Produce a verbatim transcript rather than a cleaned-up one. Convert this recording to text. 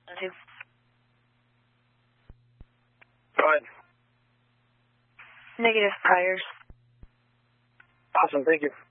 Two. Go ahead. Negative priors. Awesome, thank you.